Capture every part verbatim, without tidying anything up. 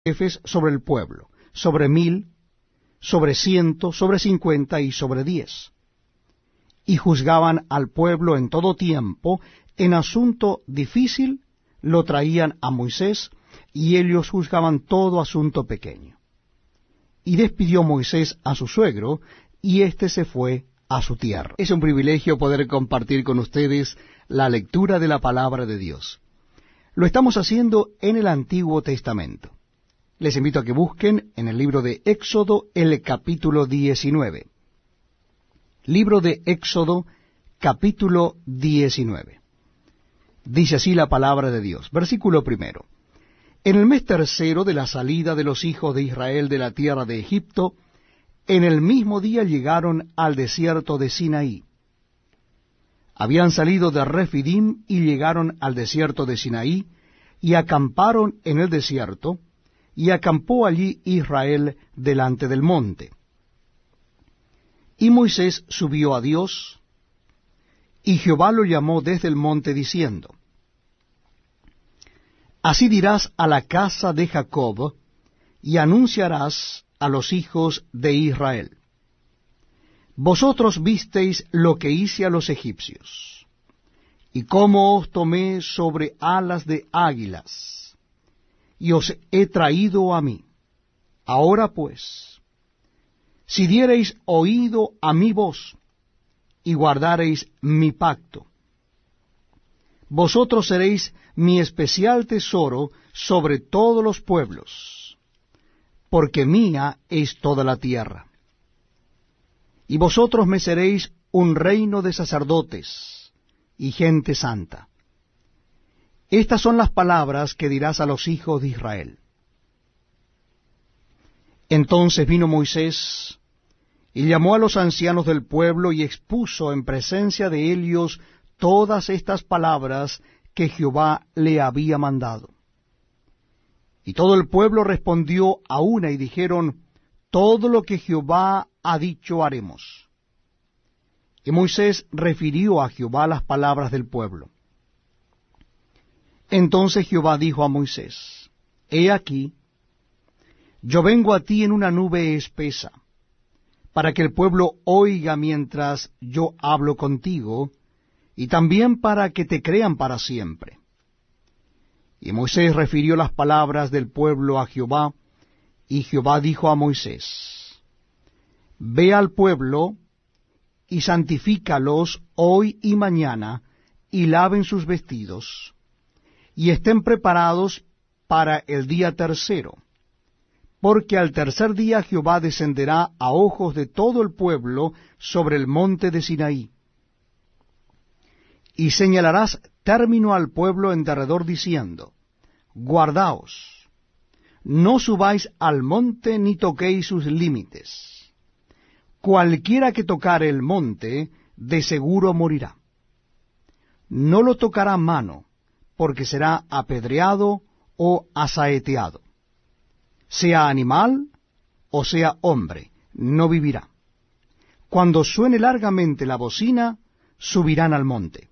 jefes sobre el pueblo, sobre mil, sobre ciento, sobre cincuenta y sobre diez. Y juzgaban al pueblo en todo tiempo, en asunto difícil lo traían a Moisés, y ellos juzgaban todo asunto pequeño. Y despidió Moisés a su suegro, y éste se fue a su tierra. Es un privilegio poder compartir con ustedes la lectura de la palabra de Dios. Lo estamos haciendo en el Antiguo Testamento. Les invito a que busquen en el libro de Éxodo el capítulo diecinueve. Libro de Éxodo, capítulo diecinueve. Dice así la palabra de Dios. Versículo primero. En el mes tercero de la salida de los hijos de Israel de la tierra de Egipto, en el mismo día llegaron al desierto de Sinaí. Habían salido de Refidim y llegaron al desierto de Sinaí, y acamparon en el desierto, y acampó allí Israel delante del monte. Y Moisés subió a Dios, y Jehová lo llamó desde el monte diciendo, Así dirás a la casa de Jacob, y anunciarás a los hijos de Israel. Vosotros visteis lo que hice a los egipcios, y cómo os tomé sobre alas de águilas, y os he traído a mí. Ahora pues, si diereis oído a mi voz, y guardareis mi pacto, vosotros seréis mi especial tesoro sobre todos los pueblos, porque mía es toda la tierra. Y vosotros me seréis un reino de sacerdotes y gente santa. Estas son las palabras que dirás a los hijos de Israel. Entonces vino Moisés y llamó a los ancianos del pueblo y expuso en presencia de ellos todas estas palabras que Jehová le había mandado. Y todo el pueblo respondió a una y dijeron, todo lo que Jehová ha dicho haremos. Y Moisés refirió a Jehová las palabras del pueblo. Entonces Jehová dijo a Moisés, He aquí, yo vengo a ti en una nube espesa, para que el pueblo oiga mientras yo hablo contigo, y también para que te crean para siempre. Y Moisés refirió las palabras del pueblo a Jehová, y Jehová dijo a Moisés, Ve al pueblo, y santifícalos hoy y mañana, y laven sus vestidos, y estén preparados para el día tercero, porque al tercer día Jehová descenderá a ojos de todo el pueblo sobre el monte de Sinaí. Y señalarás término al pueblo en derredor diciendo, Guardaos, no subáis al monte ni toquéis sus límites. Cualquiera que tocare el monte, de seguro morirá. No lo tocará mano, porque será apedreado o asaeteado. Sea animal o sea hombre, no vivirá. Cuando suene largamente la bocina, subirán al monte.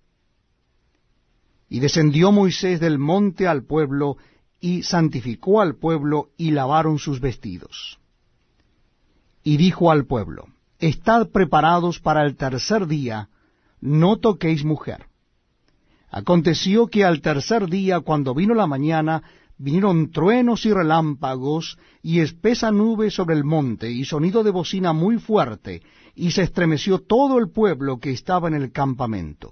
Y descendió Moisés del monte al pueblo, y santificó al pueblo, y lavaron sus vestidos. Y dijo al pueblo, Estad preparados para el tercer día, no toquéis mujer. Aconteció que al tercer día, cuando vino la mañana, vinieron truenos y relámpagos, y espesa nube sobre el monte, y sonido de bocina muy fuerte, y se estremeció todo el pueblo que estaba en el campamento.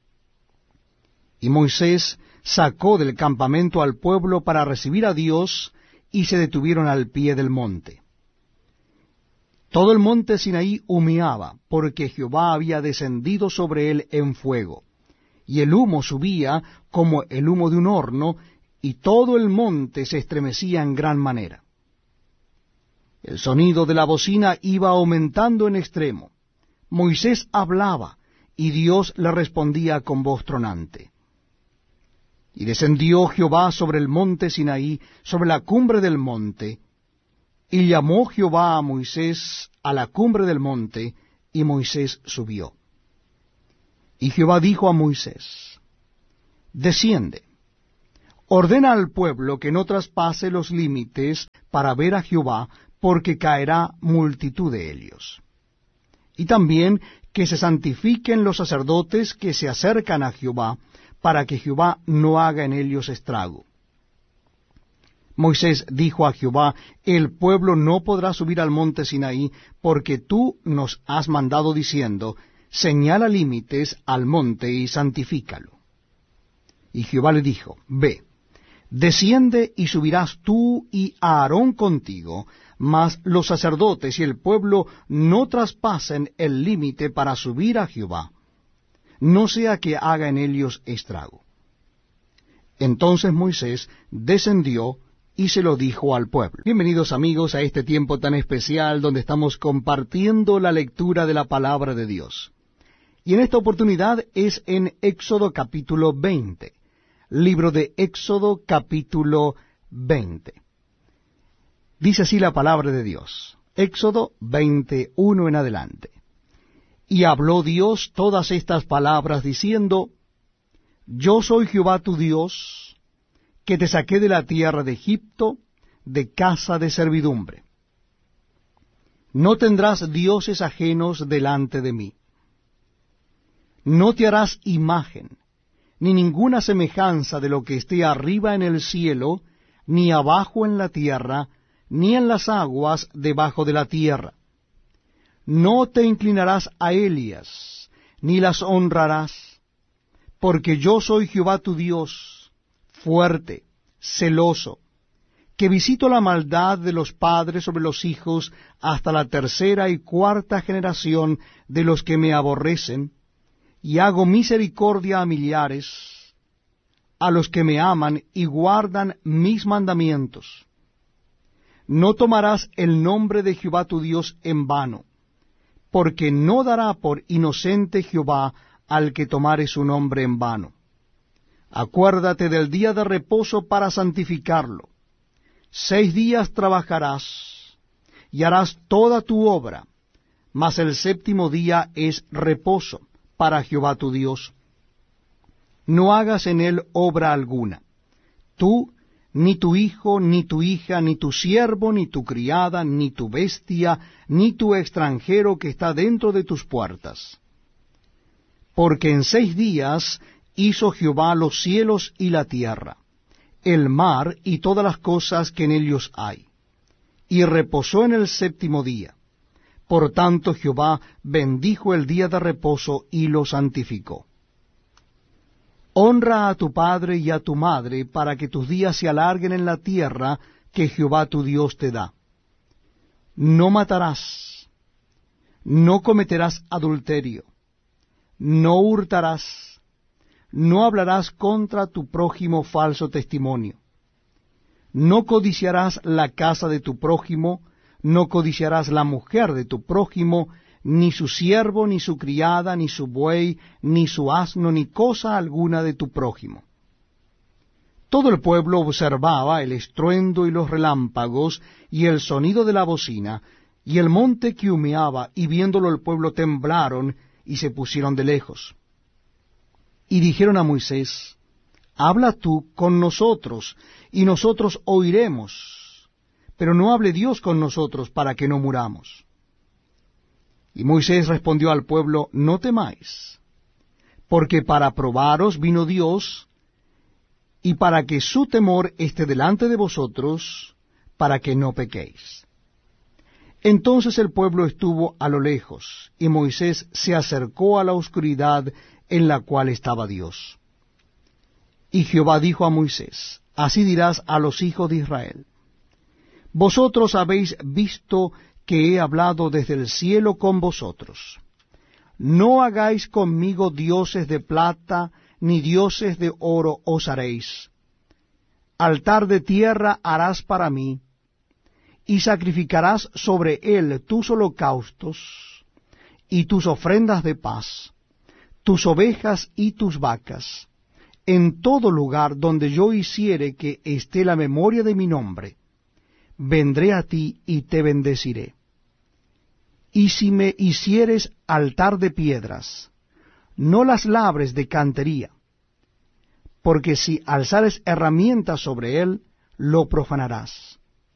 Y Moisés sacó del campamento al pueblo para recibir a Dios, y se detuvieron al pie del monte. Todo el monte Sinaí humeaba, porque Jehová había descendido sobre él en fuego, y el humo subía como el humo de un horno, y todo el monte se estremecía en gran manera. El sonido de la bocina iba aumentando en extremo. Moisés hablaba, y Dios le respondía con voz tronante. Y descendió Jehová sobre el monte Sinaí, sobre la cumbre del monte, y llamó Jehová a Moisés a la cumbre del monte, y Moisés subió. Y Jehová dijo a Moisés, Desciende, Ordena al pueblo que no traspase los límites para ver a Jehová, porque caerá multitud de ellos. Y también que se santifiquen los sacerdotes que se acercan a Jehová, para que Jehová no haga en ellos estrago. Moisés dijo a Jehová, el pueblo no podrá subir al monte Sinaí, porque tú nos has mandado diciendo, señala límites al monte y santifícalo. Y Jehová le dijo, ve, desciende y subirás tú y Aarón contigo, mas los sacerdotes y el pueblo no traspasen el límite para subir a Jehová, no sea que haga en ellos estrago. Entonces Moisés descendió y se lo dijo al pueblo. Bienvenidos amigos a este tiempo tan especial donde estamos compartiendo la lectura de la palabra de Dios. Y en esta oportunidad es en Éxodo capítulo veinte. Libro de Éxodo capítulo veinte. Dice así la palabra de Dios. Éxodo veintiuno en adelante. Y habló Dios todas estas palabras diciendo, yo soy Jehová tu Dios, que te saqué de la tierra de Egipto, de casa de servidumbre. No tendrás dioses ajenos delante de mí. No te harás imagen, ni ninguna semejanza de lo que esté arriba en el cielo, ni abajo en la tierra, ni en las aguas debajo de la tierra. No te inclinarás a ellas, ni las honrarás, porque yo soy Jehová tu Dios, fuerte, celoso, que visito la maldad de los padres sobre los hijos hasta la tercera y cuarta generación de los que me aborrecen, y hago misericordia a millares, a los que me aman y guardan mis mandamientos. No tomarás el nombre de Jehová tu Dios en vano, porque no dará por inocente Jehová al que tomare su nombre en vano. Acuérdate del día de reposo para santificarlo. Seis días trabajarás y harás toda tu obra, mas el séptimo día es reposo para Jehová tu Dios. No hagas en él obra alguna, tú, ni tu hijo, ni tu hija, ni tu siervo, ni tu criada, ni tu bestia, ni tu extranjero que está dentro de tus puertas. Porque en seis días hizo Jehová los cielos y la tierra, el mar y todas las cosas que en ellos hay, y reposó en el séptimo día. Por tanto Jehová bendijo el día de reposo y lo santificó. Honra a tu padre y a tu madre, para que tus días se alarguen en la tierra que Jehová tu Dios te da. No matarás, no cometerás adulterio, no hurtarás, no hablarás contra tu prójimo falso testimonio, no codiciarás la casa de tu prójimo, no codiciarás la mujer de tu prójimo, ni su siervo, ni su criada, ni su buey, ni su asno, ni cosa alguna de tu prójimo. Todo el pueblo observaba el estruendo y los relámpagos, y el sonido de la bocina, y el monte que humeaba, y viéndolo el pueblo temblaron, y se pusieron de lejos. Y dijeron a Moisés, habla tú con nosotros, y nosotros oiremos, pero no hable Dios con nosotros, para que no muramos. Y Moisés respondió al pueblo, no temáis, porque para probaros vino Dios, y para que su temor esté delante de vosotros, para que no pequéis. Entonces el pueblo estuvo a lo lejos, y Moisés se acercó a la oscuridad en la cual estaba Dios. Y Jehová dijo a Moisés, así dirás a los hijos de Israel, vosotros habéis visto que he hablado desde el cielo con vosotros. No hagáis conmigo dioses de plata, ni dioses de oro os haréis. Altar de tierra harás para mí, y sacrificarás sobre él tus holocaustos, y tus ofrendas de paz, tus ovejas y tus vacas, en todo lugar donde yo hiciere que esté la memoria de mi nombre. Vendré a ti y te bendeciré. Y si me hicieres altar de piedras, no las labres de cantería, porque si alzares herramientas sobre él, lo profanarás.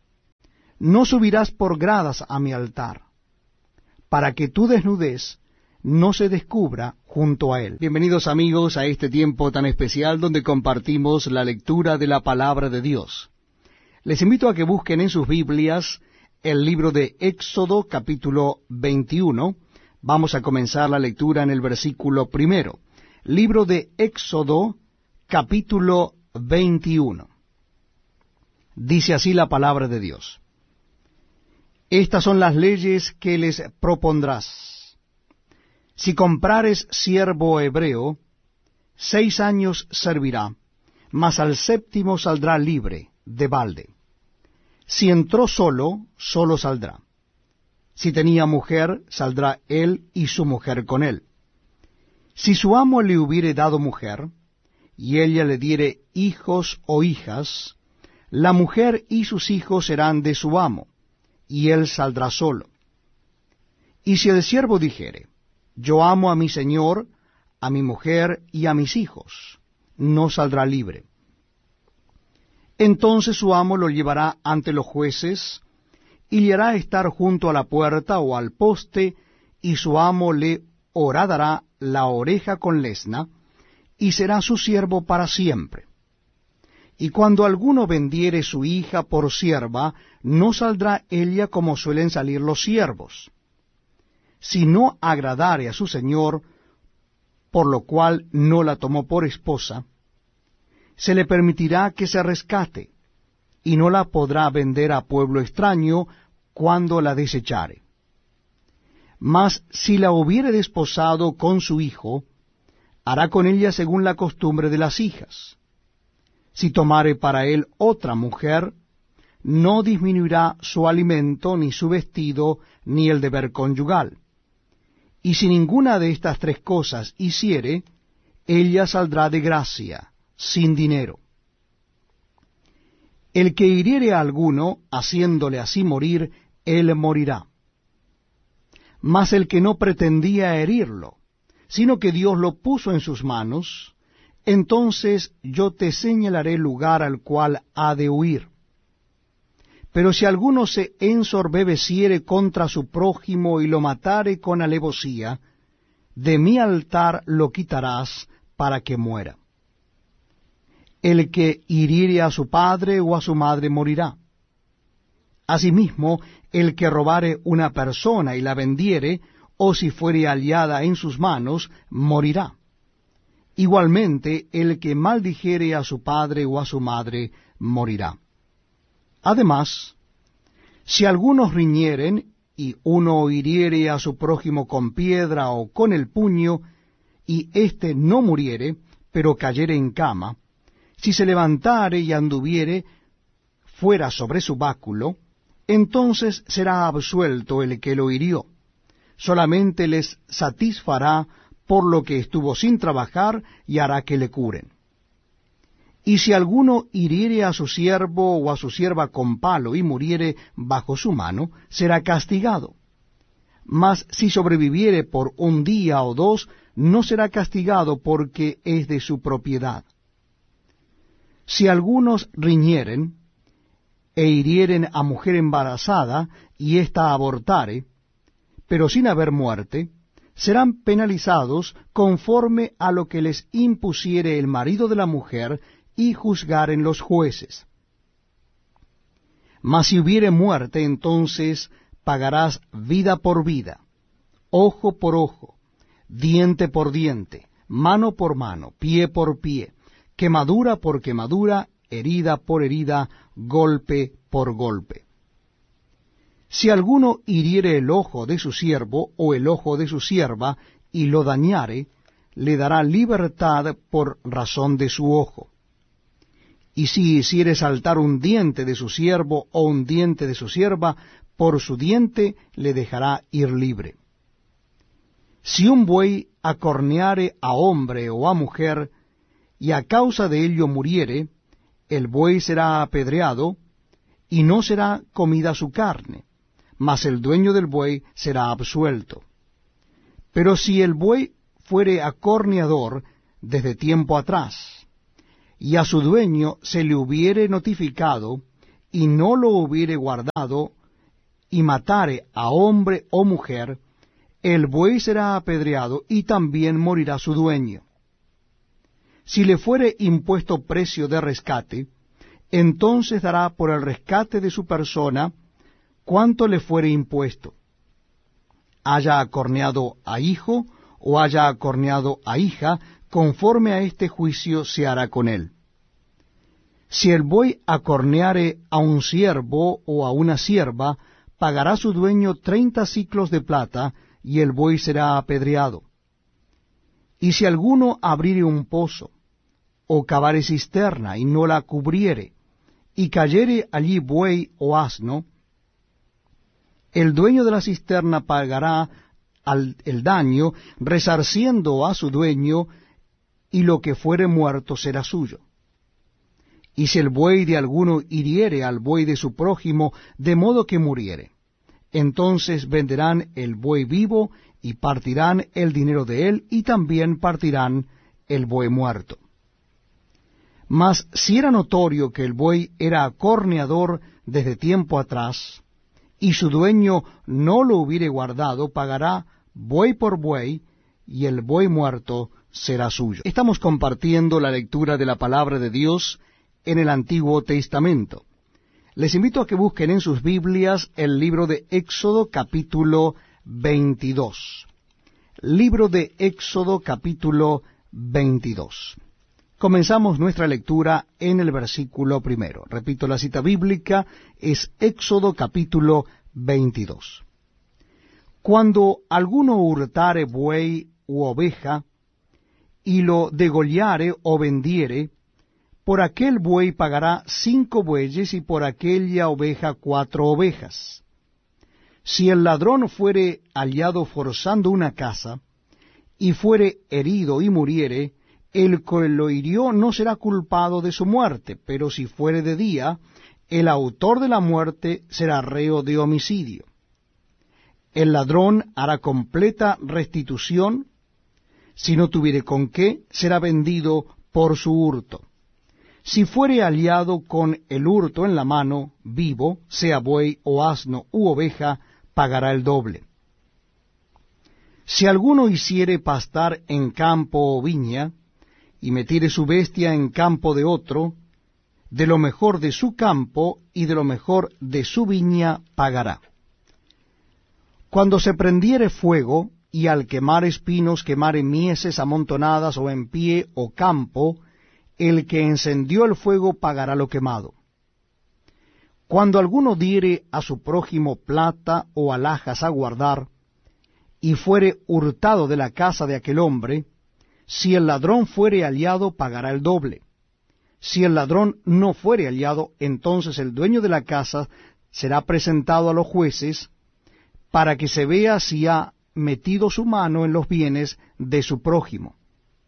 No subirás por gradas a mi altar, para que tu desnudez no se descubra junto a él. Bienvenidos amigos a este tiempo tan especial donde compartimos la lectura de la palabra de Dios. Les invito a que busquen en sus Biblias el libro de Éxodo capítulo veintiuno. Vamos a comenzar la lectura en el versículo primero. Libro de Éxodo capítulo veintiuno. Dice así la palabra de Dios. Estas son las leyes que les propondrás. Si comprares siervo hebreo, seis años servirá, mas al séptimo saldrá libre, de balde. Si entró solo, solo saldrá. Si tenía mujer, saldrá él y su mujer con él. Si su amo le hubiere dado mujer, y ella le diere hijos o hijas, la mujer y sus hijos serán de su amo, y él saldrá solo. Y si el siervo dijere, yo amo a mi señor, a mi mujer y a mis hijos, no saldrá libre. Entonces su amo lo llevará ante los jueces, y le hará estar junto a la puerta o al poste, y su amo le horadará la oreja con lesna, y será su siervo para siempre. Y cuando alguno vendiere su hija por sierva, no saldrá ella como suelen salir los siervos. Si no agradare a su señor, por lo cual no la tomó por esposa, se le permitirá que se rescate, y no la podrá vender a pueblo extraño cuando la desechare. Mas si la hubiere desposado con su hijo, hará con ella según la costumbre de las hijas. Si tomare para él otra mujer, no disminuirá su alimento, ni su vestido, ni el deber conyugal. Y si ninguna de estas tres cosas hiciere, ella saldrá de gracia, sin dinero. El que hiriere a alguno, haciéndole así morir, él morirá. Mas el que no pretendía herirlo, sino que Dios lo puso en sus manos, entonces yo te señalaré el lugar al cual ha de huir. Pero si alguno se ensorbebeciere contra su prójimo y lo matare con alevosía, de mi altar lo quitarás para que muera. El que hiriere a su padre o a su madre morirá. Asimismo, el que robare una persona y la vendiere, o si fuere hallada en sus manos, morirá. Igualmente, el que maldijere a su padre o a su madre, morirá. Además, si algunos riñeren, y uno hiriere a su prójimo con piedra o con el puño, y éste no muriere, pero cayere en cama, si se levantare y anduviere fuera sobre su báculo, entonces será absuelto el que lo hirió. Solamente les satisfará por lo que estuvo sin trabajar, y hará que le curen. Y si alguno hiriere a su siervo o a su sierva con palo y muriere bajo su mano, será castigado. Mas si sobreviviere por un día o dos, no será castigado porque es de su propiedad. Si algunos riñeren e hirieren a mujer embarazada, y ésta abortare, pero sin haber muerte, serán penalizados conforme a lo que les impusiere el marido de la mujer, y juzgaren los jueces. Mas si hubiere muerte, entonces pagarás vida por vida, ojo por ojo, diente por diente, mano por mano, pie por pie, quemadura por quemadura, herida por herida, golpe por golpe. Si alguno hiriere el ojo de su siervo o el ojo de su sierva, y lo dañare, le dará libertad por razón de su ojo. Y si hiciere saltar un diente de su siervo o un diente de su sierva, por su diente le dejará ir libre. Si un buey acorneare a hombre o a mujer, y a causa de ello muriere, el buey será apedreado, y no será comida su carne, mas el dueño del buey será absuelto. Pero si el buey fuere acorneador desde tiempo atrás, y a su dueño se le hubiere notificado, y no lo hubiere guardado, y matare a hombre o mujer, el buey será apedreado, y también morirá su dueño. Si le fuere impuesto precio de rescate, entonces dará por el rescate de su persona cuanto le fuere impuesto, haya acorneado a hijo o haya acorneado a hija, conforme a este juicio se hará con él. Si el buey acorneare a un siervo o a una sierva, pagará su dueño treinta siclos de plata, y el buey será apedreado. Y si alguno abriere un pozo, o cavare cisterna, y no la cubriere, y cayere allí buey o asno, el dueño de la cisterna pagará al, el daño, resarciendo a su dueño, y lo que fuere muerto será suyo. Y si el buey de alguno hiriere al buey de su prójimo, de modo que muriere, entonces venderán el buey vivo, y partirán el dinero de él, y también partirán el buey muerto. Mas si era notorio que el buey era acorneador desde tiempo atrás, y su dueño no lo hubiere guardado, pagará buey por buey, y el buey muerto será suyo. Estamos compartiendo la lectura de la palabra de Dios en el Antiguo Testamento. Les invito a que busquen en sus Biblias el libro de Éxodo capítulo veintidós. Libro de Éxodo capítulo veintidós. Comenzamos nuestra lectura en el versículo primero. Repito, la cita bíblica es Éxodo capítulo veintidós. Cuando alguno hurtare buey u oveja, y lo degollare o vendiere, por aquel buey pagará cinco bueyes, y por aquella oveja cuatro ovejas. Si el ladrón fuere hallado forzando una casa, y fuere herido y muriere, el que lo hirió no será culpado de su muerte, pero si fuere de día, el autor de la muerte será reo de homicidio. El ladrón hará completa restitución, si no tuviere con qué, será vendido por su hurto. Si fuere hallado con el hurto en la mano, vivo, sea buey o asno u oveja, pagará el doble. Si alguno hiciere pastar en campo o viña, y metiere su bestia en campo de otro, de lo mejor de su campo y de lo mejor de su viña pagará. Cuando se prendiere fuego, y al quemar espinos quemare mieses amontonadas o en pie o campo, el que encendió el fuego pagará lo quemado. Cuando alguno diere a su prójimo plata o alhajas a guardar, y fuere hurtado de la casa de aquel hombre, si el ladrón fuere hallado, pagará el doble. Si el ladrón no fuere hallado, entonces el dueño de la casa será presentado a los jueces, para que se vea si ha metido su mano en los bienes de su prójimo.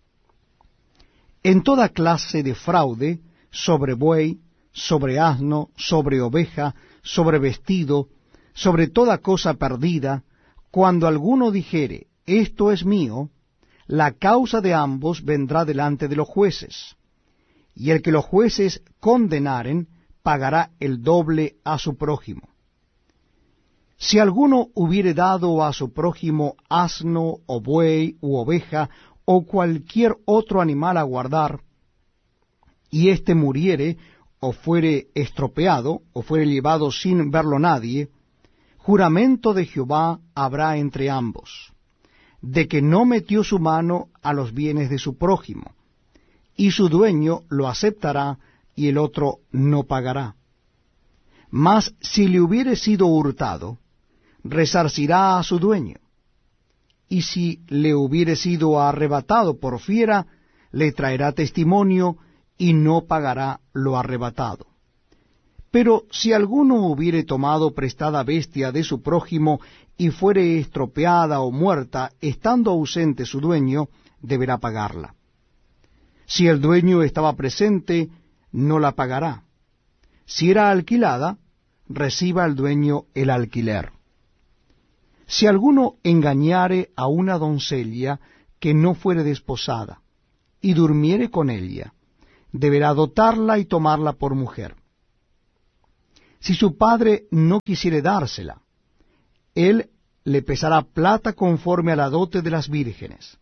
En toda clase de fraude, sobre buey, sobre asno, sobre oveja, sobre vestido, sobre toda cosa perdida, cuando alguno dijere, esto es mío, la causa de ambos vendrá delante de los jueces, y el que los jueces condenaren pagará el doble a su prójimo. Si alguno hubiere dado a su prójimo asno, o buey, u oveja, o cualquier otro animal a guardar, y éste muriere, o fuere estropeado, o fuere llevado sin verlo nadie, juramento de Jehová habrá entre ambos, de que no metió su mano a los bienes de su prójimo, y su dueño lo aceptará, y el otro no pagará. Mas si le hubiere sido hurtado, resarcirá a su dueño, y si le hubiere sido arrebatado por fiera, le traerá testimonio, y no pagará lo arrebatado. Pero si alguno hubiere tomado prestada bestia de su prójimo, y fuere estropeada o muerta, estando ausente su dueño, deberá pagarla. Si el dueño estaba presente, no la pagará. Si era alquilada, reciba el dueño el alquiler. Si alguno engañare a una doncella que no fuere desposada, y durmiere con ella, deberá dotarla y tomarla por mujer. Si su padre no quisiere dársela, él le pesará plata conforme a la dote de las vírgenes.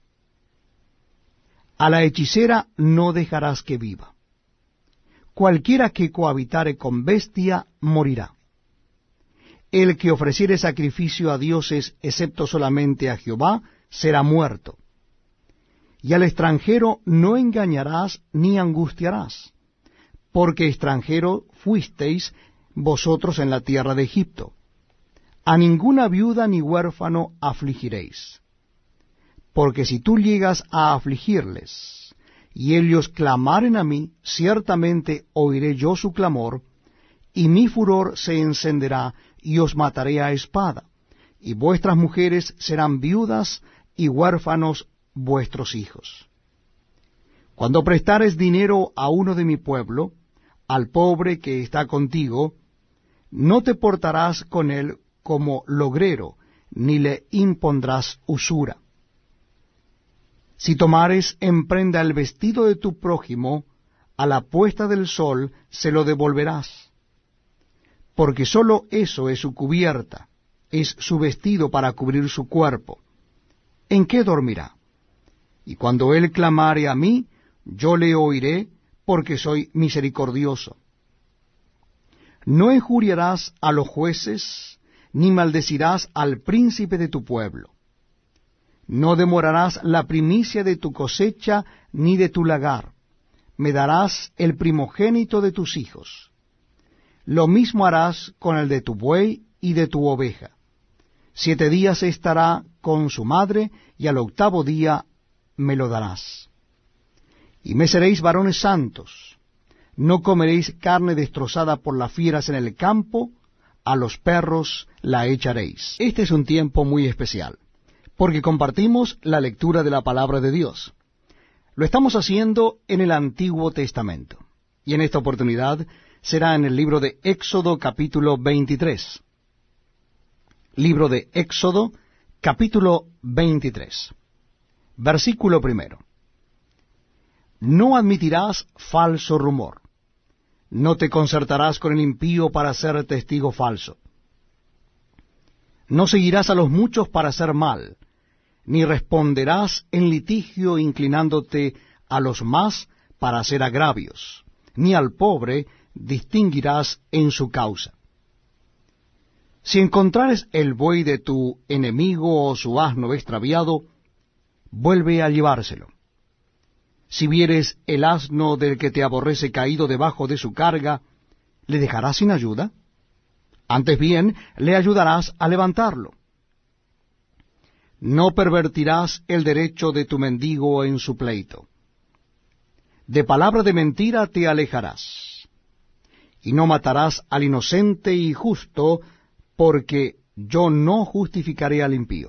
A la hechicera no dejarás que viva. Cualquiera que cohabitare con bestia morirá. El que ofreciere sacrificio a dioses, excepto solamente a Jehová, será muerto. Y al extranjero no engañarás ni angustiarás, porque extranjero fuisteis vosotros en la tierra de Egipto. A ninguna viuda ni huérfano afligiréis. Porque si tú llegas a afligirles, y ellos clamaren a mí, ciertamente oiré yo su clamor, y mi furor se encenderá, y os mataré a espada, y vuestras mujeres serán viudas, y huérfanos vuestros hijos. Cuando prestares dinero a uno de mi pueblo, al pobre que está contigo, no te portarás con él como logrero, ni le impondrás usura. Si tomares en prenda el vestido de tu prójimo, a la puesta del sol se lo devolverás, porque sólo eso es su cubierta, es su vestido para cubrir su cuerpo. ¿En qué dormirá? Y cuando él clamare a mí, yo le oiré, porque soy misericordioso. No injuriarás a los jueces, ni maldecirás al príncipe de tu pueblo. No demorarás la primicia de tu cosecha, ni de tu lagar. Me darás el primogénito de tus hijos. Lo mismo harás con el de tu buey y de tu oveja. Siete días estará con su madre, y al octavo día me lo darás. Y me seréis varones santos. No comeréis carne destrozada por las fieras en el campo, a los perros la echaréis. Este es un tiempo muy especial, porque compartimos la lectura de la palabra de Dios. Lo estamos haciendo en el Antiguo Testamento, y en esta oportunidad será en el libro de Éxodo capítulo veintitrés. Libro de Éxodo capítulo veintitrés. Versículo primero. No admitirás falso rumor. No te concertarás con el impío para ser testigo falso. No seguirás a los muchos para hacer mal, ni responderás en litigio inclinándote a los más para hacer agravios, ni al pobre distinguirás en su causa. Si encontrares el buey de tu enemigo o su asno extraviado, vuelve a llevárselo. Si vieres el asno del que te aborrece caído debajo de su carga, ¿le dejarás sin ayuda? Antes bien, le ayudarás a levantarlo. No pervertirás el derecho de tu mendigo en su pleito. De palabra de mentira te alejarás. Y no matarás al inocente y justo, porque yo no justificaré al impío.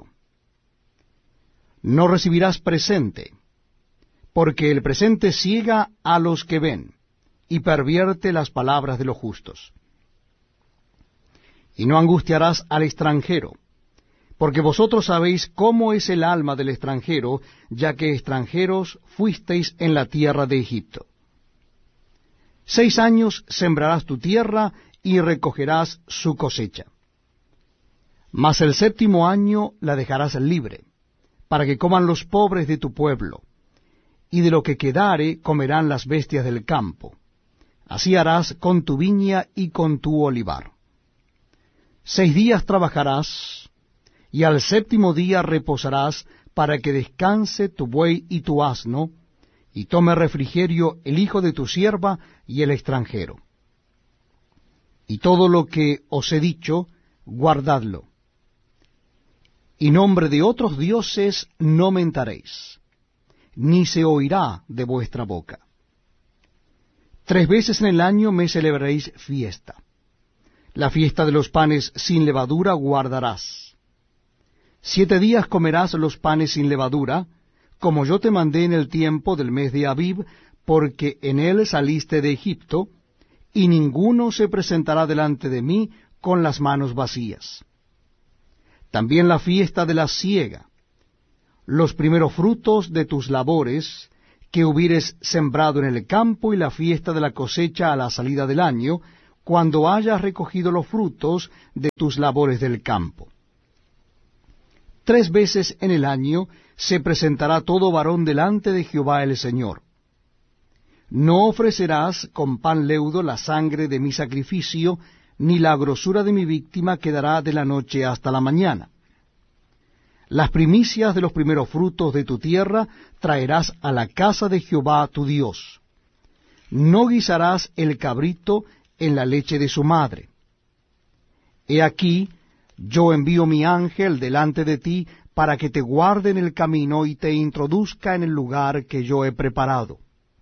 No recibirás presente, porque el presente ciega a los que ven, y pervierte las palabras de los justos. Y no angustiarás al extranjero, porque vosotros sabéis cómo es el alma del extranjero, ya que extranjeros fuisteis en la tierra de Egipto. Seis años sembrarás tu tierra y recogerás su cosecha. Mas el séptimo año la dejarás libre, para que coman los pobres de tu pueblo, y de lo que quedare comerán las bestias del campo. Así harás con tu viña y con tu olivar. Seis días trabajarás, y al séptimo día reposarás, para que descanse tu buey y tu asno, y tome refrigerio el hijo de tu sierva y el extranjero. Y todo lo que os he dicho, guardadlo. Y nombre de otros dioses no mentaréis, ni se oirá de vuestra boca. Tres veces en el año me celebraréis fiesta. La fiesta de los panes sin levadura guardarás. Siete días comerás los panes sin levadura, como yo te mandé en el tiempo del mes de Abib, porque en él saliste de Egipto, y ninguno se presentará delante de mí con las manos vacías. También la fiesta de la siega, los primeros frutos de tus labores, que hubieres sembrado en el campo, y la fiesta de la cosecha a la salida del año, cuando hayas recogido los frutos de tus labores del campo. Tres veces en el año se presentará todo varón delante de Jehová el Señor. No ofrecerás con pan leudo la sangre de mi sacrificio, ni la grosura de mi víctima quedará de la noche hasta la mañana. Las primicias de los primeros frutos de tu tierra traerás a la casa de Jehová tu Dios. No guisarás el cabrito en la leche de su madre. He aquí, yo envío mi ángel delante de ti para que te guarde en el camino y te introduzca en el lugar que yo he preparado.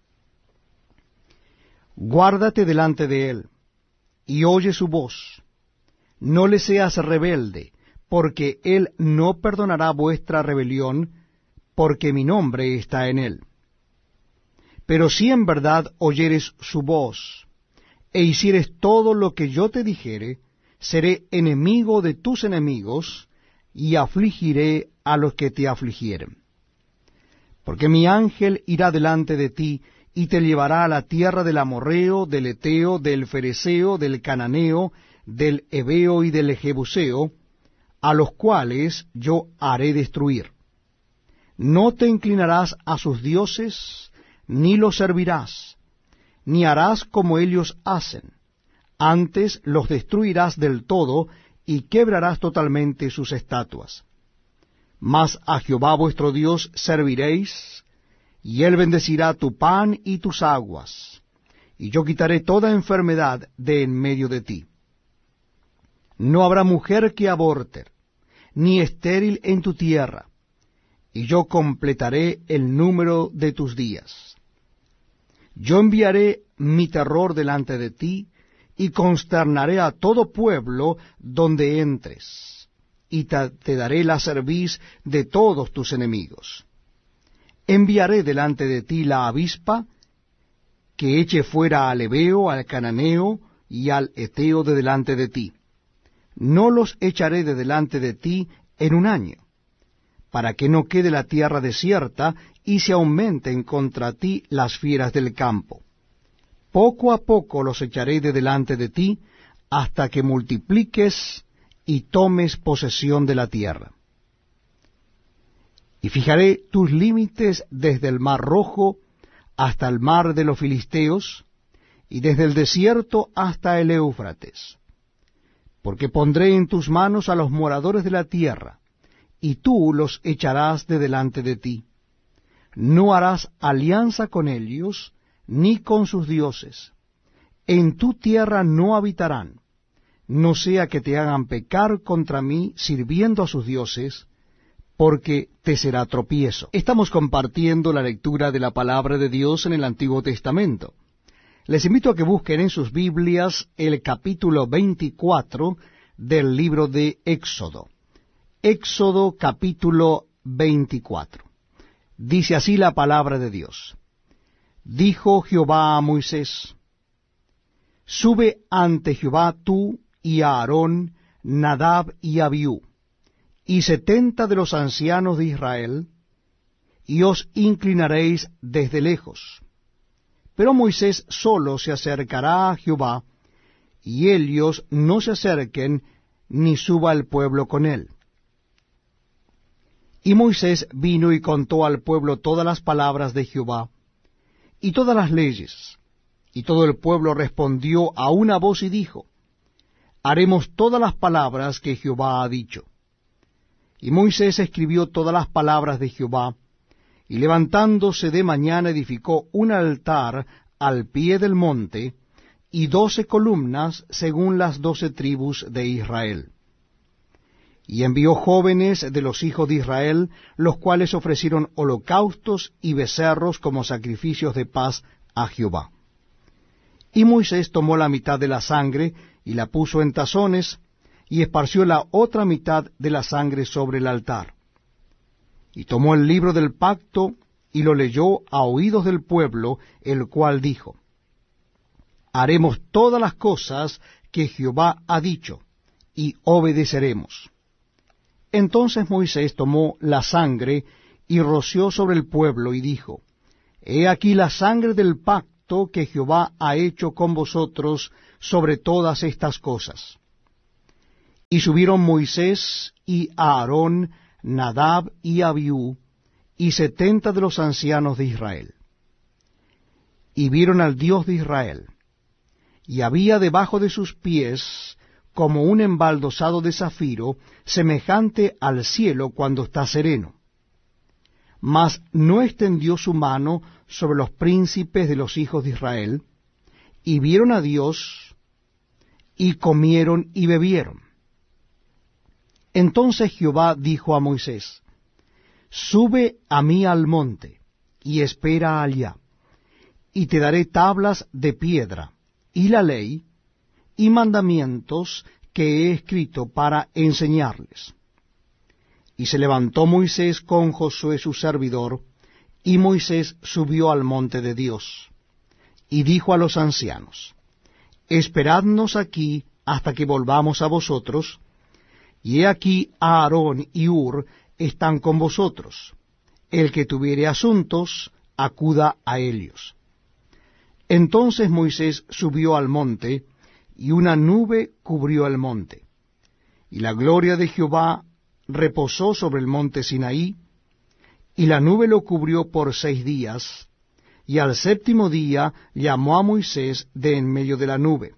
Guárdate delante de él, y oye su voz. No le seas rebelde, porque él no perdonará vuestra rebelión, porque mi nombre está en él. Pero si en verdad oyeres su voz, e hicieres todo lo que yo te dijere, seré enemigo de tus enemigos, y afligiré a los que te afligieren. Porque mi ángel irá delante de ti, y te llevará a la tierra del amorreo, del eteo, del fereceo, del cananeo, del heveo y del jebuseo, a los cuales yo haré destruir. No te inclinarás a sus dioses, ni los servirás, ni harás como ellos hacen. Antes los destruirás del todo, y quebrarás totalmente sus estatuas. Mas a Jehová vuestro Dios serviréis, y él bendecirá tu pan y tus aguas, y yo quitaré toda enfermedad de en medio de ti. No habrá mujer que aborte, ni estéril en tu tierra, y yo completaré el número de tus días. Yo enviaré mi terror delante de ti, y consternaré a todo pueblo donde entres, y te, te daré la cerviz de todos tus enemigos. Enviaré delante de ti la avispa, que eche fuera al heveo, al cananeo y al eteo de delante de ti. No los echaré de delante de ti en un año, para que no quede la tierra desierta, y se aumenten contra ti las fieras del campo. Poco a poco los echaré de delante de ti, hasta que multipliques y tomes posesión de la tierra. Y fijaré tus límites desde el mar Rojo hasta el mar de los Filisteos, y desde el desierto hasta el Éufrates. Porque pondré en tus manos a los moradores de la tierra, y tú los echarás de delante de ti. No harás alianza con ellos, ni con sus dioses. En tu tierra no habitarán, no sea que te hagan pecar contra mí sirviendo a sus dioses, porque te será tropiezo. Estamos compartiendo la lectura de la palabra de Dios en el Antiguo Testamento. Les invito a que busquen en sus Biblias el capítulo veinticuatro del libro de Éxodo. Éxodo capítulo veinticuatro. Dice así la palabra de Dios. Dijo Jehová a Moisés, sube ante Jehová tú y a Aarón, Nadab y Abiú, y setenta de los ancianos de Israel, y os inclinaréis desde lejos. Pero Moisés solo se acercará a Jehová, y ellos no se acerquen, ni suba el pueblo con él. Y Moisés vino y contó al pueblo todas las palabras de Jehová, y todas las leyes. Y todo el pueblo respondió a una voz y dijo, haremos todas las palabras que Jehová ha dicho. Y Moisés escribió todas las palabras de Jehová, y levantándose de mañana edificó un altar al pie del monte, y doce columnas según las doce tribus de Israel. Y envió jóvenes de los hijos de Israel, los cuales ofrecieron holocaustos y becerros como sacrificios de paz a Jehová. Y Moisés tomó la mitad de la sangre, y la puso en tazones, y esparció la otra mitad de la sangre sobre el altar. Y tomó el libro del pacto, y lo leyó a oídos del pueblo, el cual dijo, haremos todas las cosas que Jehová ha dicho, y obedeceremos. Entonces Moisés tomó la sangre, y roció sobre el pueblo, y dijo, he aquí la sangre del pacto que Jehová ha hecho con vosotros sobre todas estas cosas. Y subieron Moisés y Aarón, Nadab y Abiú, y setenta de los ancianos de Israel. Y vieron al Dios de Israel, y había debajo de sus pies como un embaldosado de zafiro, semejante al cielo cuando está sereno. Mas no extendió su mano sobre los príncipes de los hijos de Israel, y vieron a Dios, y comieron y bebieron. Entonces Jehová dijo a Moisés, sube a mí al monte, y espera allá, y te daré tablas de piedra, y la ley, y mandamientos que he escrito para enseñarles. Y se levantó Moisés con Josué su servidor, y Moisés subió al monte de Dios, y dijo a los ancianos, esperadnos aquí hasta que volvamos a vosotros, y he aquí Aarón y Hur están con vosotros. El que tuviere asuntos, acuda a ellos. Entonces Moisés subió al monte, y una nube cubrió el monte. Y la gloria de Jehová reposó sobre el monte Sinaí, y la nube lo cubrió por seis días, y al séptimo día llamó a Moisés de en medio de la nube.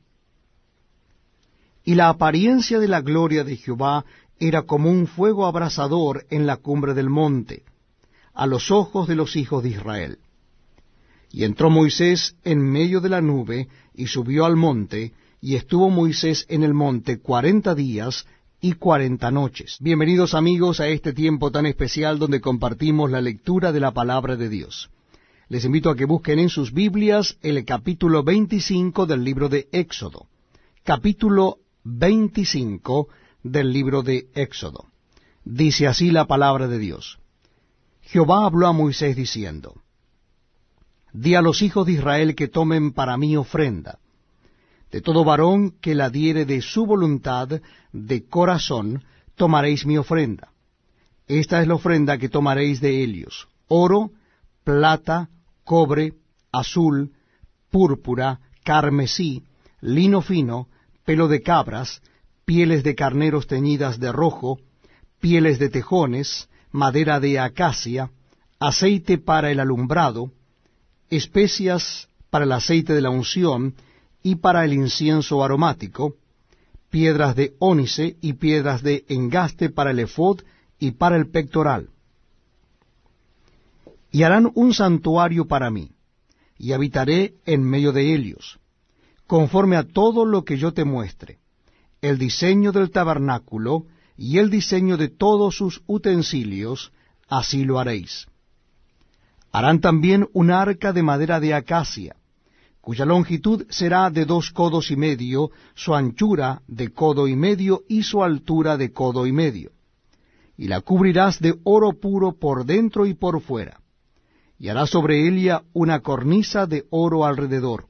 Y la apariencia de la gloria de Jehová era como un fuego abrasador en la cumbre del monte, a los ojos de los hijos de Israel. Y entró Moisés en medio de la nube, y subió al monte, y estuvo Moisés en el monte cuarenta días y cuarenta noches. Bienvenidos amigos a este tiempo tan especial donde compartimos la lectura de la palabra de Dios. Les invito a que busquen en sus Biblias el capítulo veinticinco del libro de Éxodo. Capítulo veinticinco del libro de Éxodo. Dice así la palabra de Dios. Jehová habló a Moisés diciendo, di a los hijos de Israel que tomen para mí ofrenda. De todo varón que la diere de su voluntad, de corazón, tomaréis mi ofrenda. Esta es la ofrenda que tomaréis de ellos: oro, plata, cobre, azul, púrpura, carmesí, lino fino, pelo de cabras, pieles de carneros teñidas de rojo, pieles de tejones, madera de acacia, aceite para el alumbrado, especias para el aceite de la unción y para el incienso aromático, piedras de ónice y piedras de engaste para el efod y para el pectoral. Y harán un santuario para mí, y habitaré en medio de ellos, conforme a todo lo que yo te muestre, el diseño del tabernáculo y el diseño de todos sus utensilios, así lo haréis. Harán también un arca de madera de acacia, cuya longitud será de dos codos y medio, su anchura de codo y medio, y su altura de codo y medio. Y la cubrirás de oro puro por dentro y por fuera, y harás sobre ella una cornisa de oro alrededor.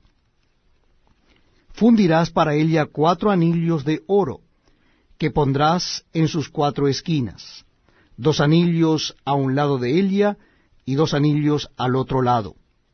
Fundirás para ella cuatro anillos de oro, que pondrás en sus cuatro esquinas, dos anillos a un lado de ella, y dos anillos al otro lado.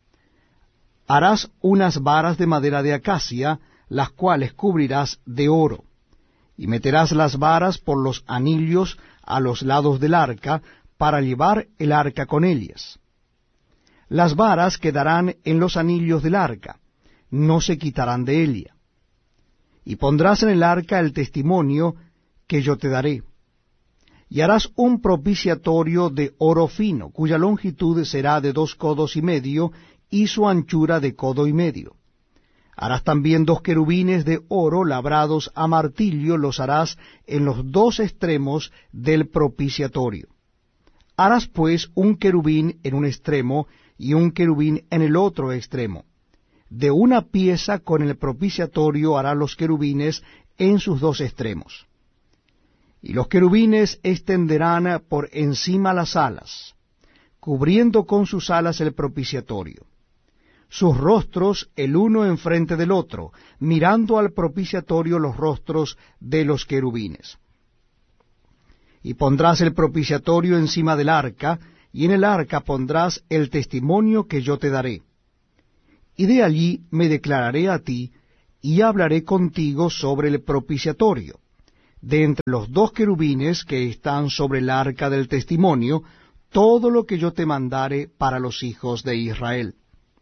Harás unas varas de madera de acacia, las cuales cubrirás de oro, y meterás las varas por los anillos a los lados del arca, para llevar el arca con ellas. Las varas quedarán en los anillos del arca, no se quitarán de ella. Y pondrás en el arca el testimonio que yo te daré. Y harás un propiciatorio de oro fino, cuya longitud será de dos codos y medio, y su anchura de codo y medio. Harás también dos querubines de oro labrados a martillo, los harás en los dos extremos del propiciatorio. Harás pues un querubín en un extremo, y un querubín en el otro extremo. De una pieza con el propiciatorio hará los querubines en sus dos extremos. Y los querubines extenderán por encima las alas, cubriendo con sus alas el propiciatorio. Sus rostros el uno enfrente del otro, mirando al propiciatorio los rostros de los querubines. Y pondrás el propiciatorio encima del arca, y en el arca pondrás el testimonio que yo te daré. Y de allí me declararé a ti, y hablaré contigo sobre el propiciatorio, de entre los dos querubines que están sobre el arca del testimonio, todo lo que yo te mandare para los hijos de Israel.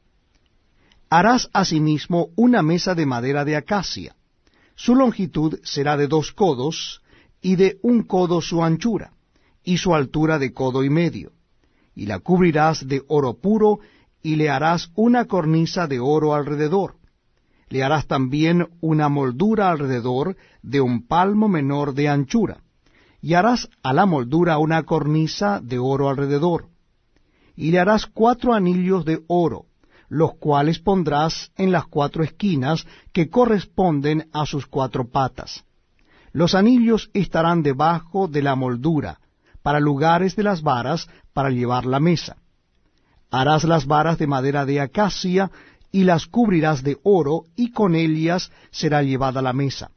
Harás asimismo una mesa de madera de acacia. Su longitud será de dos codos, y de un codo su anchura, y su altura de codo y medio. Y la cubrirás de oro puro, y le harás una cornisa de oro alrededor. Le harás también una moldura alrededor de un palmo menor de anchura, y harás a la moldura una cornisa de oro alrededor. Y le harás cuatro anillos de oro, los cuales pondrás en las cuatro esquinas que corresponden a sus cuatro patas. Los anillos estarán debajo de la moldura, para lugares de las varas, para llevar la mesa. Harás las varas de madera de acacia, y las cubrirás de oro, y con ellas será llevada la mesa.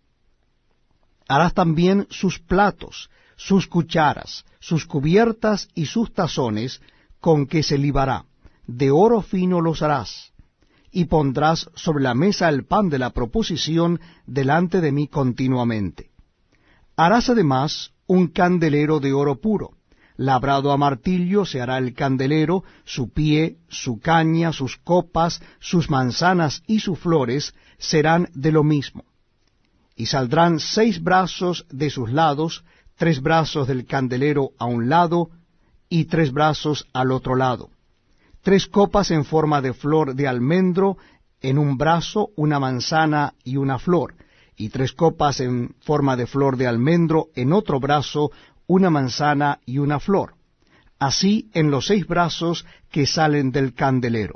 Harás también sus platos, sus cucharas, sus cubiertas y sus tazones, con que se libará. De oro fino los harás, y pondrás sobre la mesa el pan de la proposición delante de mí continuamente. Harás además un candelero de oro puro, labrado a martillo se hará el candelero, su pie, su caña, sus copas, sus manzanas y sus flores serán de lo mismo. Y saldrán seis brazos de sus lados, tres brazos del candelero a un lado, y tres brazos al otro lado. Tres copas en forma de flor de almendro, en un brazo una manzana y una flor, y tres copas en forma de flor de almendro, en otro brazo una manzana y una flor, así en los seis brazos que salen del candelero.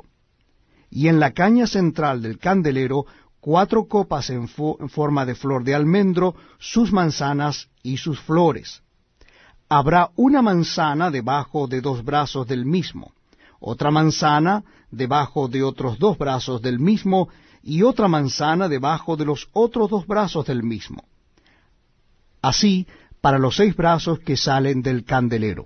Y en la caña central del candelero, cuatro copas en, fo- en forma de flor de almendro, sus manzanas y sus flores. Habrá una manzana debajo de dos brazos del mismo, otra manzana debajo de otros dos brazos del mismo, y otra manzana debajo de los otros dos brazos del mismo. Así, para los seis brazos que salen del candelero.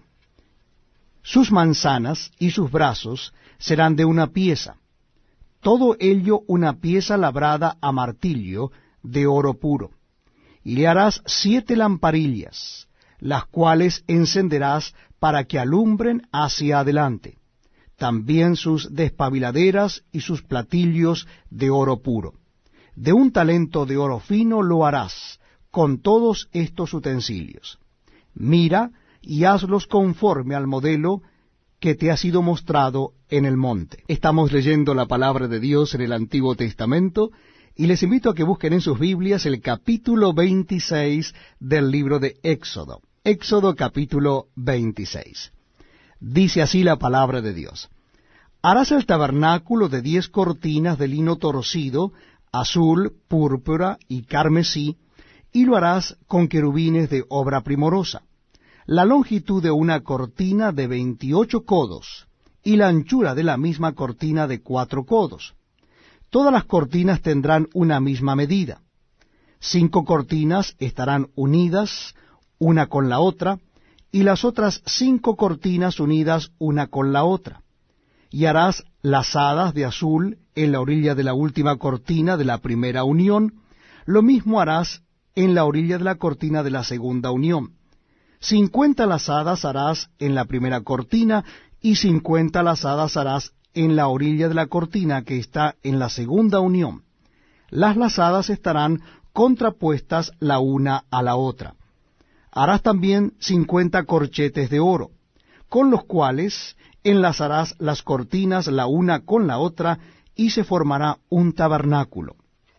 Sus manzanas y sus brazos serán de una pieza, todo ello una pieza labrada a martillo de oro puro. Y le harás siete lamparillas, las cuales encenderás para que alumbren hacia adelante, también sus despabiladeras y sus platillos de oro puro. De un talento de oro fino lo harás, con todos estos utensilios. Mira y hazlos conforme al modelo que te ha sido mostrado en el monte. Estamos leyendo la palabra de Dios en el Antiguo Testamento, y les invito a que busquen en sus Biblias el capítulo veintiséis del libro de Éxodo. Éxodo capítulo veintiséis. Dice así la palabra de Dios. Harás el tabernáculo de diez cortinas de lino torcido, azul, púrpura y carmesí, y lo harás con querubines de obra primorosa. La longitud de una cortina de veintiocho codos, y la anchura de la misma cortina de cuatro codos. Todas las cortinas tendrán una misma medida. Cinco cortinas estarán unidas una con la otra, y las otras cinco cortinas unidas una con la otra. Y harás lazadas de azul en la orilla de la última cortina de la primera unión, lo mismo harás en la orilla de la cortina de la segunda unión. Cincuenta lazadas harás en la primera cortina, y cincuenta lazadas harás en la orilla de la cortina que está en la segunda unión. Las lazadas estarán contrapuestas la una a la otra. Harás también cincuenta corchetes de oro, con los cuales enlazarás las cortinas la una con la otra, y se formará un tabernáculo.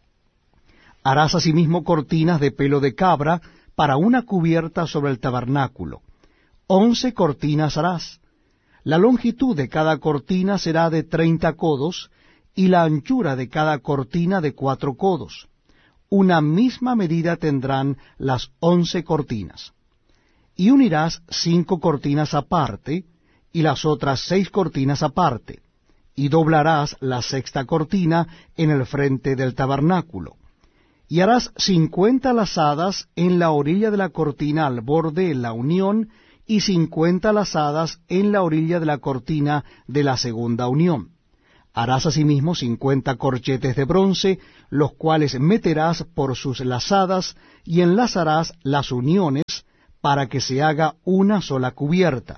Harás asimismo cortinas de pelo de cabra para una cubierta sobre el tabernáculo. Once cortinas harás. La longitud de cada cortina será de treinta codos, y la anchura de cada cortina de cuatro codos. Una misma medida tendrán las once cortinas. Y unirás cinco cortinas aparte, y las otras seis cortinas aparte, y doblarás la sexta cortina en el frente del tabernáculo. Y harás cincuenta lazadas en la orilla de la cortina al borde de la unión, y cincuenta lazadas en la orilla de la cortina de la segunda unión. Harás asimismo cincuenta corchetes de bronce, los cuales meterás por sus lazadas, y enlazarás las uniones, para que se haga una sola cubierta.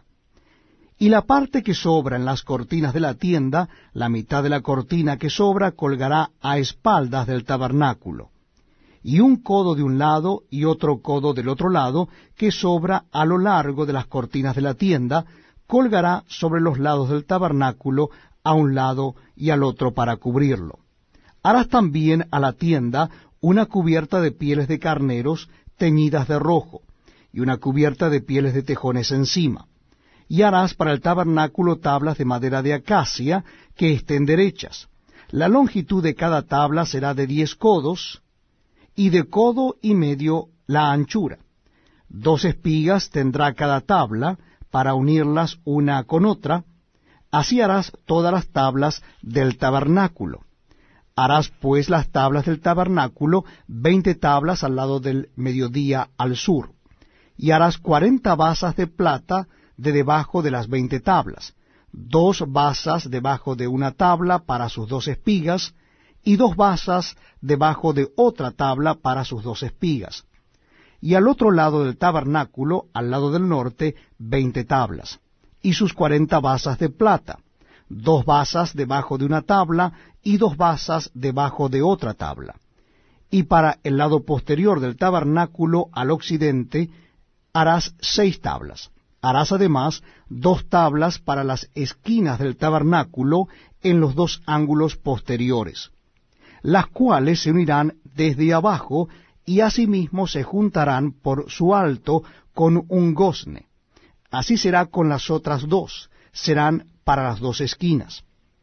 Y la parte que sobra en las cortinas de la tienda, la mitad de la cortina que sobra colgará a espaldas del tabernáculo, y un codo de un lado y otro codo del otro lado, que sobra a lo largo de las cortinas de la tienda, colgará sobre los lados del tabernáculo, a un lado y al otro para cubrirlo. Harás también a la tienda una cubierta de pieles de carneros teñidas de rojo, y una cubierta de pieles de tejones encima. Y harás para el tabernáculo tablas de madera de acacia que estén derechas. La longitud de cada tabla será de diez codos, y de codo y medio la anchura. Dos espigas tendrá cada tabla, para unirlas una con otra. Así harás todas las tablas del tabernáculo. Harás pues las tablas del tabernáculo, veinte tablas al lado del mediodía al sur. Y harás cuarenta basas de plata de debajo de las veinte tablas, dos basas debajo de una tabla para sus dos espigas, y dos basas debajo de otra tabla para sus dos espigas. Y al otro lado del tabernáculo, al lado del norte, veinte tablas, y sus cuarenta basas de plata, dos basas debajo de una tabla, y dos basas debajo de otra tabla. Y para el lado posterior del tabernáculo, al occidente, harás seis tablas. Harás además dos tablas para las esquinas del tabernáculo en los dos ángulos posteriores, las cuales se unirán desde abajo, y asimismo se juntarán por su alto con un gozne. Así será con las otras dos, serán para las dos esquinas.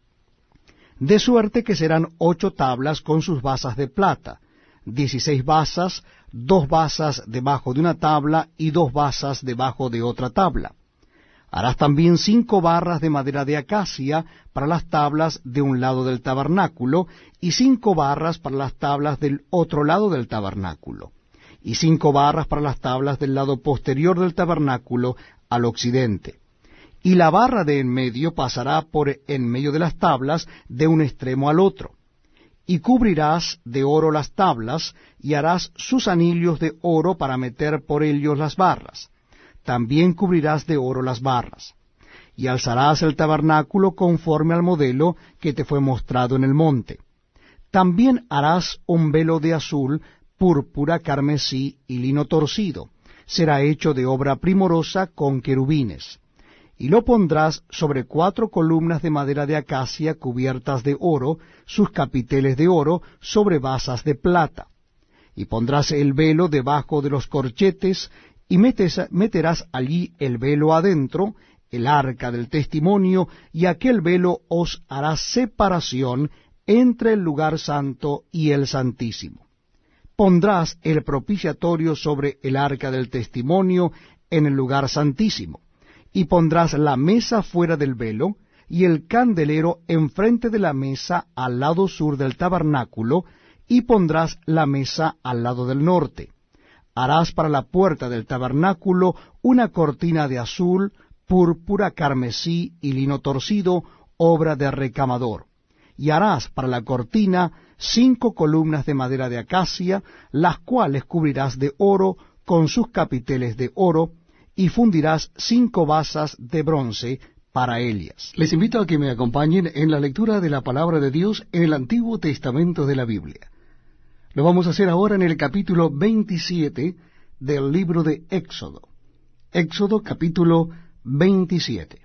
De suerte que serán ocho tablas con sus basas de plata, dieciséis basas, dos basas debajo de una tabla y dos basas debajo de otra tabla. Harás también cinco barras de madera de acacia para las tablas de un lado del tabernáculo, y cinco barras para las tablas del otro lado del tabernáculo, y cinco barras para las tablas del lado posterior del tabernáculo al occidente. Y la barra de en medio pasará por en medio de las tablas de un extremo al otro. Y cubrirás de oro las tablas, y harás sus anillos de oro para meter por ellos las barras. También cubrirás de oro las barras. Y alzarás el tabernáculo conforme al modelo que te fue mostrado en el monte. También harás un velo de azul, púrpura, carmesí y lino torcido. Será hecho de obra primorosa con querubines. Y lo pondrás sobre cuatro columnas de madera de acacia cubiertas de oro, sus capiteles de oro, sobre basas de plata. Y pondrás el velo debajo de los corchetes, y metes, meterás allí el velo adentro, el arca del testimonio, y aquel velo os hará separación entre el lugar santo y el santísimo. Pondrás el propiciatorio sobre el arca del testimonio en el lugar santísimo, y pondrás la mesa fuera del velo, y el candelero enfrente de la mesa al lado sur del tabernáculo, y pondrás la mesa al lado del norte. Harás para la puerta del tabernáculo una cortina de azul, púrpura, carmesí y lino torcido, obra de recamador. Y harás para la cortina cinco columnas de madera de acacia, las cuales cubrirás de oro con sus capiteles de oro, y fundirás cinco basas de bronce para ellas. Les invito a que me acompañen en la lectura de la palabra de Dios en el Antiguo Testamento de la Biblia. Lo vamos a hacer ahora en el capítulo veintisiete del libro de Éxodo. Éxodo capítulo veintisiete.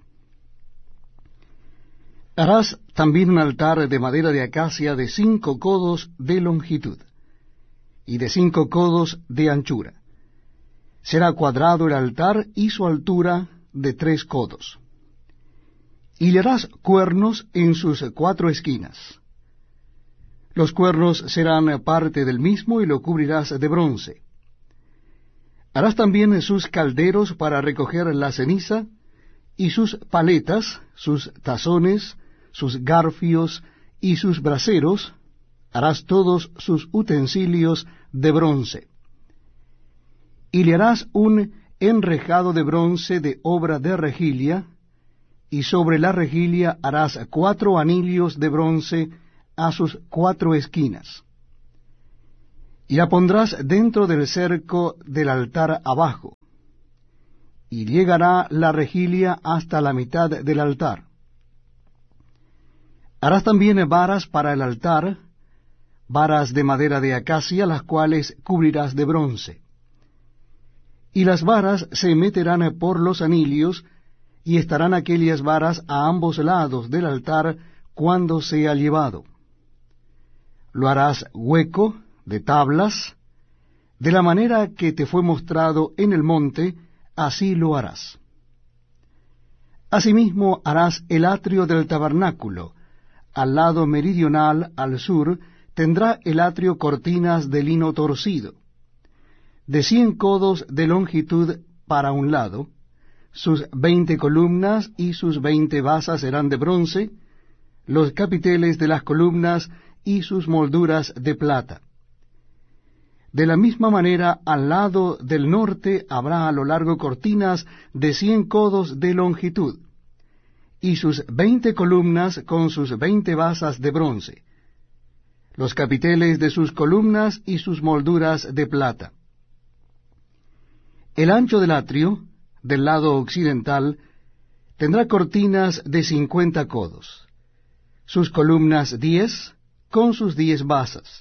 Harás también un altar de madera de acacia de cinco codos de longitud y de cinco codos de anchura. Será cuadrado el altar y su altura de tres codos. Y le harás cuernos en sus cuatro esquinas. Los cuernos serán parte del mismo y lo cubrirás de bronce. Harás también sus calderos para recoger la ceniza, y sus paletas, sus tazones, sus garfios y sus braseros. Harás todos sus utensilios de bronce. Y le harás un enrejado de bronce de obra de regilia, y sobre la regilia harás cuatro anillos de bronce a sus cuatro esquinas. Y la pondrás dentro del cerco del altar abajo, y llegará la regilia hasta la mitad del altar. Harás también varas para el altar, varas de madera de acacia, las cuales cubrirás de bronce. Y las varas se meterán por los anillos, y estarán aquellas varas a ambos lados del altar cuando sea llevado. Lo harás hueco de tablas, de la manera que te fue mostrado en el monte, así lo harás. Asimismo harás el atrio del tabernáculo. Al lado meridional, al sur, tendrá el atrio cortinas de lino torcido, de cien codos de longitud para un lado. Sus veinte columnas y sus veinte basas serán de bronce, los capiteles de las columnas y sus molduras de plata. De la misma manera, al lado del norte habrá a lo largo cortinas de cien codos de longitud, y sus veinte columnas con sus veinte basas de bronce, los capiteles de sus columnas y sus molduras de plata. El ancho del atrio, del lado occidental, tendrá cortinas de cincuenta codos, sus columnas diez, con sus diez basas.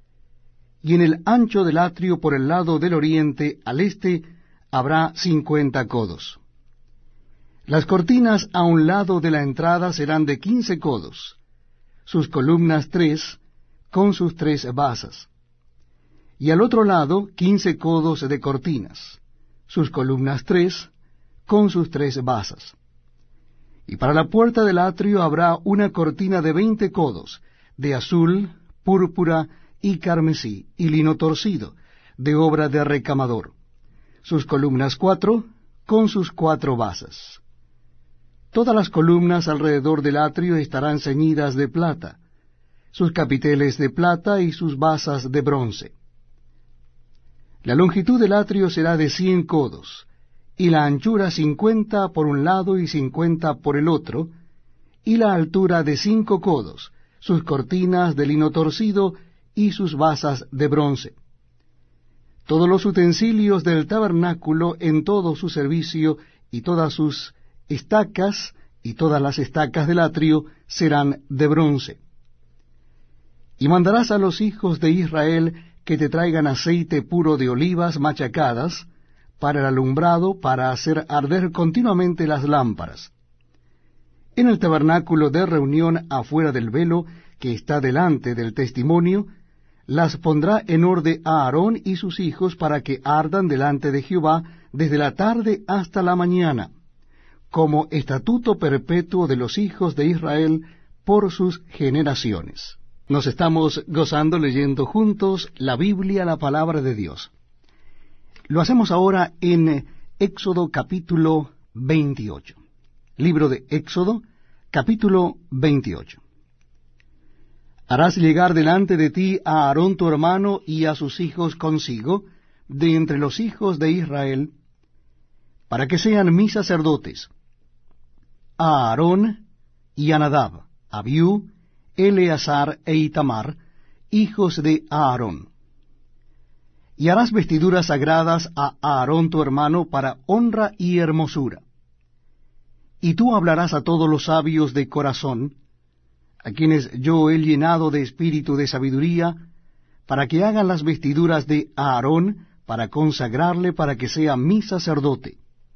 Y en el ancho del atrio por el lado del oriente al este habrá cincuenta codos. Las cortinas a un lado de la entrada serán de quince codos, sus columnas tres, con sus tres basas. Y al otro lado quince codos de cortinas, sus columnas tres, con sus tres basas. Y para la puerta del atrio habrá una cortina de veinte codos, de azul, púrpura y carmesí, y lino torcido, de obra de recamador, sus columnas cuatro, con sus cuatro basas. Todas las columnas alrededor del atrio estarán ceñidas de plata, sus capiteles de plata y sus basas de bronce. La longitud del atrio será de cien codos, y la anchura cincuenta por un lado y cincuenta por el otro, y la altura de cinco codos, sus cortinas de lino torcido y sus basas de bronce. Todos los utensilios del tabernáculo en todo su servicio y todas sus estacas y todas las estacas del atrio serán de bronce. Y mandarás a los hijos de Israel que te traigan aceite puro de olivas machacadas para el alumbrado, para hacer arder continuamente las lámparas. En el tabernáculo de reunión afuera del velo que está delante del testimonio, las pondrá en orden a Aarón y sus hijos para que ardan delante de Jehová desde la tarde hasta la mañana, como estatuto perpetuo de los hijos de Israel por sus generaciones. Nos estamos gozando leyendo juntos la Biblia, la palabra de Dios. Lo hacemos ahora en Éxodo capítulo veintiocho. Libro de Éxodo, capítulo veintiocho. Harás llegar delante de ti a Aarón tu hermano y a sus hijos consigo, de entre los hijos de Israel, para que sean mis sacerdotes, a Aarón y a Nadab, Abiú, Eleazar e Itamar, hijos de Aarón. Y harás vestiduras sagradas a Aarón tu hermano para honra y hermosura. Y tú hablarás a todos los sabios de corazón, a quienes yo he llenado de espíritu de sabiduría, para que hagan las vestiduras de Aarón, para consagrarle, para que sea mi sacerdote.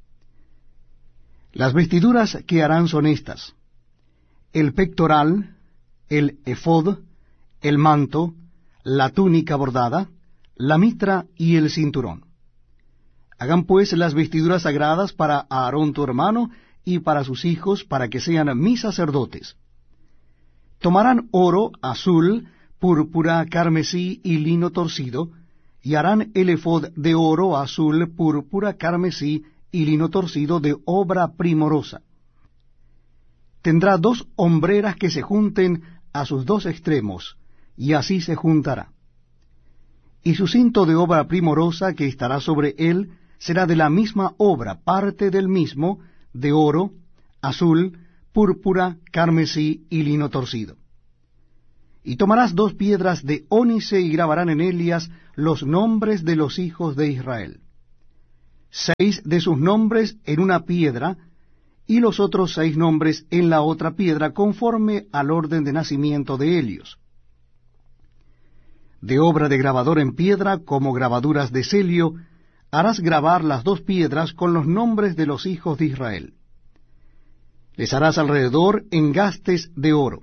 Las vestiduras que harán son estas: el pectoral, el efod, el manto, la túnica bordada, la mitra y el cinturón. Hagan pues las vestiduras sagradas para Aarón tu hermano y para sus hijos, para que sean mis sacerdotes. Tomarán oro, azul, púrpura, carmesí y lino torcido, y harán el efod de oro, azul, púrpura, carmesí y lino torcido de obra primorosa. Tendrá dos hombreras que se junten a sus dos extremos, y así se juntará. Y su cinto de obra primorosa que estará sobre él será de la misma obra, parte del mismo, de oro, azul, púrpura, carmesí y lino torcido. Y tomarás dos piedras de ónice y grabarán en ellas los nombres de los hijos de Israel. Seis de sus nombres en una piedra, y los otros seis nombres en la otra piedra, conforme al orden de nacimiento de ellos. De obra de grabador en piedra, como grabaduras de celio, harás grabar las dos piedras con los nombres de los hijos de Israel. Les harás alrededor engastes de oro.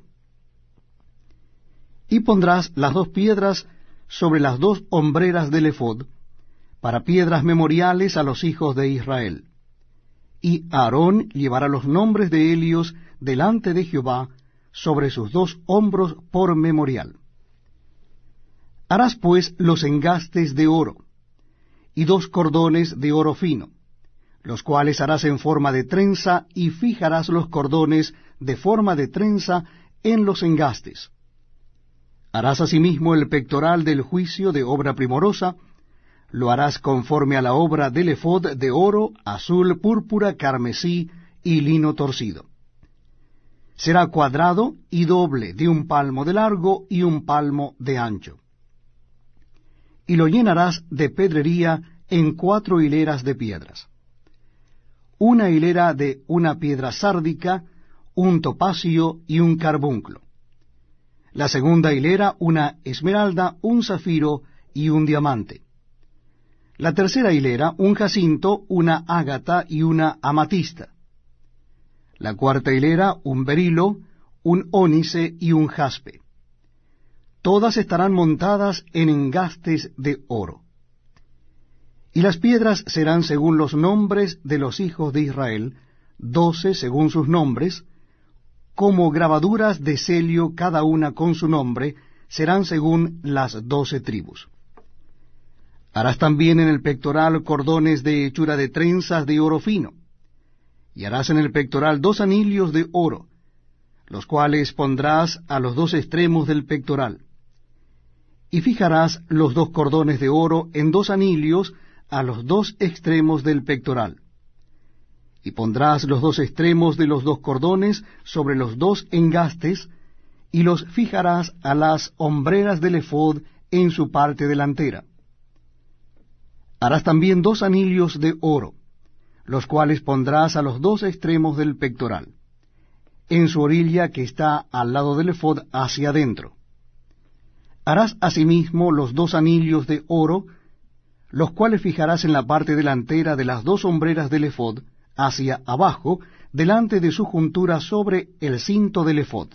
Y pondrás las dos piedras sobre las dos hombreras del ephod, para piedras memoriales a los hijos de Israel. Y Aarón llevará los nombres de ellos delante de Jehová sobre sus dos hombros por memorial. Harás pues los engastes de oro, y dos cordones de oro fino, los cuales harás en forma de trenza, y fijarás los cordones de forma de trenza en los engastes. Harás asimismo el pectoral del juicio de obra primorosa, lo harás conforme a la obra del ephod de oro, azul, púrpura, carmesí y lino torcido. Será cuadrado y doble, de un palmo de largo y un palmo de ancho. Y lo llenarás de pedrería en cuatro hileras de piedras. Una hilera de una piedra sárdica, un topacio y un carbunclo. La segunda hilera una esmeralda, un zafiro y un diamante. La tercera hilera un jacinto, una ágata y una amatista. La cuarta hilera un berilo, un ónice y un jaspe. Todas estarán montadas en engastes de oro. Y las piedras serán según los nombres de los hijos de Israel, doce según sus nombres, como grabaduras de celio cada una con su nombre, serán según las doce tribus. Harás también en el pectoral cordones de hechura de trenzas de oro fino, y harás en el pectoral dos anillos de oro, los cuales pondrás a los dos extremos del pectoral. Y fijarás los dos cordones de oro en dos anillos a los dos extremos del pectoral. Y pondrás los dos extremos de los dos cordones sobre los dos engastes, y los fijarás a las hombreras del ephod en su parte delantera. Harás también dos anillos de oro, los cuales pondrás a los dos extremos del pectoral, en su orilla que está al lado del ephod hacia adentro. Harás asimismo los dos anillos de oro, los cuales fijarás en la parte delantera de las dos hombreras del ephod, hacia abajo, delante de su juntura sobre el cinto del ephod.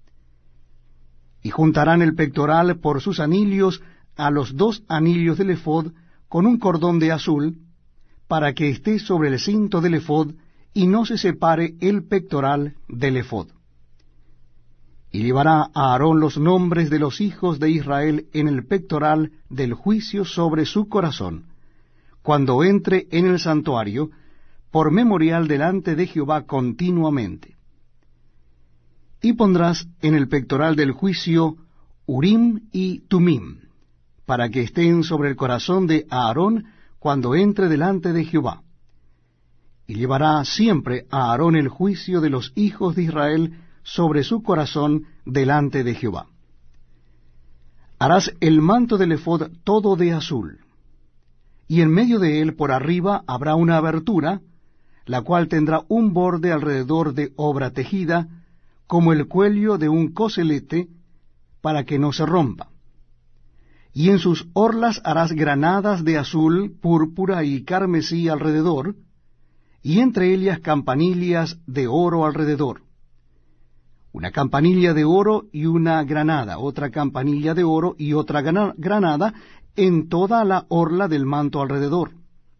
Y juntarán el pectoral por sus anillos a los dos anillos del ephod con un cordón de azul, para que esté sobre el cinto del ephod y no se separe el pectoral del ephod. Y llevará a Aarón los nombres de los hijos de Israel en el pectoral del juicio sobre su corazón, cuando entre en el santuario, por memorial delante de Jehová continuamente. Y pondrás en el pectoral del juicio Urim y Tumim, para que estén sobre el corazón de Aarón cuando entre delante de Jehová. Y llevará siempre a Aarón el juicio de los hijos de Israel sobre su corazón delante de Jehová. Harás el manto del ephod todo de azul, y en medio de él por arriba habrá una abertura, la cual tendrá un borde alrededor de obra tejida, como el cuello de un coselete, para que no se rompa. Y en sus orlas harás granadas de azul, púrpura y carmesí alrededor, y entre ellas campanillas de oro alrededor. Una campanilla de oro y una granada, otra campanilla de oro y otra granada en toda la orla del manto alrededor.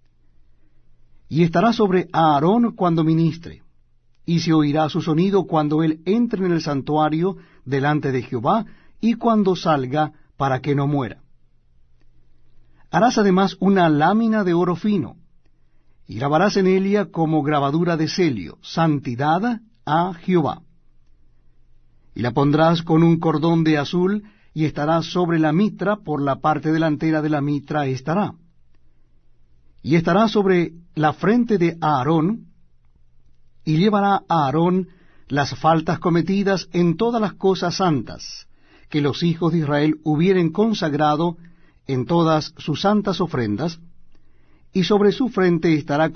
Y estará sobre Aarón cuando ministre, y se oirá su sonido cuando él entre en el santuario delante de Jehová, y cuando salga, para que no muera. Harás además una lámina de oro fino, y grabarás en ella como grabadura de celio, santidad a Jehová. Y la pondrás con un cordón de azul, y estará sobre la mitra, por la parte delantera de la mitra estará. y estará sobre la frente de Aarón, y llevará a Aarón las faltas cometidas en todas las cosas santas que los hijos de Israel hubieren consagrado en todas sus santas ofrendas, y sobre su frente estará